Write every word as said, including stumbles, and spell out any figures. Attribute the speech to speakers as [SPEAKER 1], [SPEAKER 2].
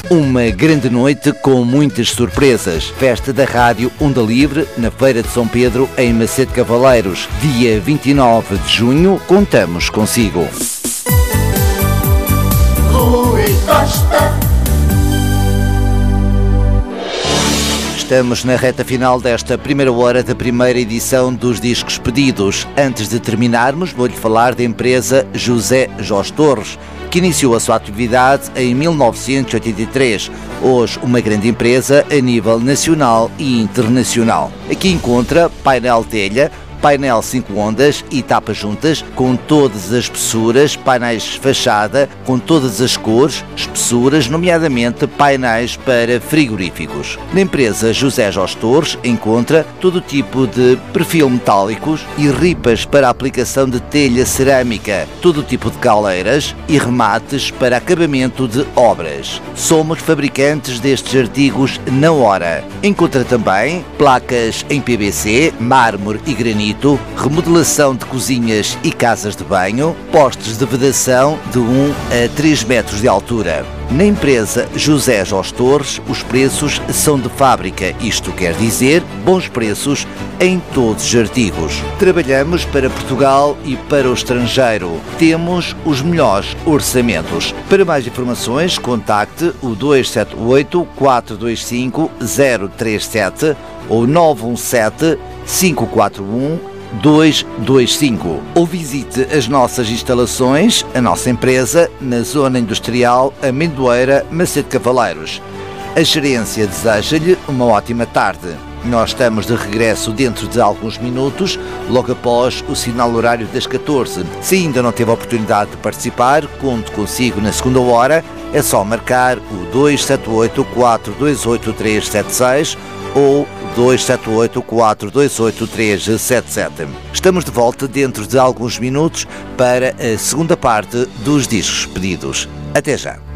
[SPEAKER 1] Uma grande noite com muitas surpresas. Festa da Rádio Onda Livre na Feira de São Pedro, em Macedo Cavaleiros. Dia vinte e nove de junho, contamos consigo.
[SPEAKER 2] Rui Costa.
[SPEAKER 1] Estamos na reta final desta primeira hora da primeira edição dos Discos Pedidos. Antes de terminarmos, vou-lhe falar da empresa José Jorge Torres, que iniciou a sua atividade em mil novecentos e oitenta e três, hoje uma grande empresa a nível nacional e internacional. Aqui encontra painel telha, painel cinco ondas e tapas juntas, com todas as espessuras, painéis fachada, com todas as cores, espessuras, nomeadamente painéis para frigoríficos. Na empresa José Jorge Torres encontra todo tipo de perfil metálicos e ripas para a aplicação de telha cerâmica, todo tipo de caleiras e remates para acabamento de obras. Somos fabricantes destes artigos na hora. Encontra também placas em P V C, mármore e granito, remodelação de cozinhas e casas de banho, postes de vedação de um a três metros de altura. Na empresa José Jorge Torres, os preços são de fábrica, isto quer dizer bons preços em todos os artigos. Trabalhamos para Portugal e para o estrangeiro. Temos os melhores orçamentos. Para mais informações, contacte o dois sete oito, quatro dois cinco, zero três sete ou nove um sete, cinco quatro um, dois dois cinco ou visite as nossas instalações, a nossa empresa, na Zona Industrial Amendoeira, Macedo Cavaleiros. A gerência deseja-lhe uma ótima tarde. Nós estamos de regresso dentro de alguns minutos, logo após o sinal horário das catorze. Se ainda não teve a oportunidade de participar, conto consigo na segunda hora. É só marcar o dois sete oito, quatro dois oito, três sete seis ou dois sete oito, quatro dois oito, três sete sete. Estamos de volta dentro de alguns minutos para a segunda parte dos Discos Pedidos. Até já!